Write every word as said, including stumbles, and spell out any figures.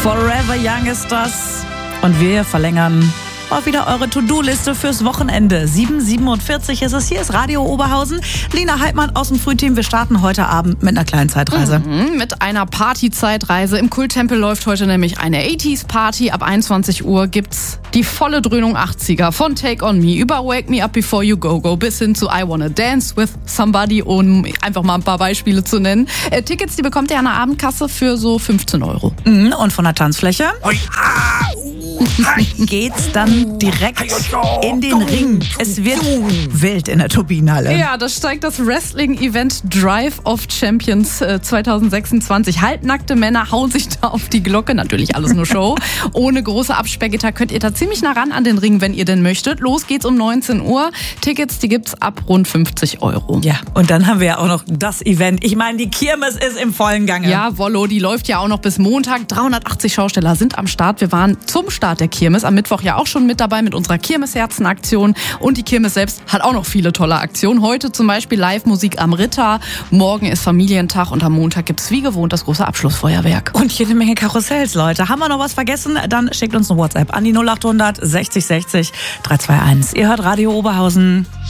Forever Young ist das. Und wir verlängern auch wieder eure To-Do-Liste fürs Wochenende. sieben Uhr siebenundvierzig ist es. Hier ist Radio Oberhausen. Lina Heidmann aus dem Frühteam. Wir starten heute Abend mit einer kleinen Zeitreise. Mhm, mit einer Party-Zeitreise. Im Kulttempel läuft heute nämlich eine achtziger-Party. Ab einundzwanzig Uhr gibt's die volle Dröhnung achtziger. Von Take On Me über Wake Me Up Before You Go Go bis hin zu I Wanna Dance With Somebody, um einfach mal ein paar Beispiele zu nennen. Äh, Tickets, die bekommt ihr an der Abendkasse für so fünfzehn Euro. Mhm, und von der Tanzfläche geht's dann direkt in den Ring. Es wird wild in der Turbinenhalle. Ja, da steigt das Wrestling-Event Drive of Champions äh, zwanzig sechsundzwanzig. Halbnackte Männer hauen sich da auf die Glocke. Natürlich alles nur Show. Ohne große Absperrgitter könnt ihr da ziemlich nah ran an den Ring, wenn ihr denn möchtet. Los geht's um neunzehn Uhr. Tickets, die gibt's ab rund fünfzig Euro. Ja, und dann haben wir ja auch noch das Event. Ich meine, die Kirmes ist im vollen Gange. Ja, Wollo, die läuft ja auch noch bis Montag. dreihundertachtzig Schausteller sind am Start. Wir waren zum Start der Kirmes am Mittwoch ja auch schon mit dabei mit unserer Kirmesherzen-Aktion. Und die Kirmes selbst hat auch noch viele tolle Aktionen. Heute zum Beispiel Live-Musik am Ritter. Morgen ist Familientag und am Montag gibt's wie gewohnt das große Abschlussfeuerwerk. Und jede Menge Karussells, Leute. Haben wir noch was vergessen? Dann schickt uns eine WhatsApp an die null acht hundert sechzig sechzig drei zwei eins. Ihr hört Radio Oberhausen.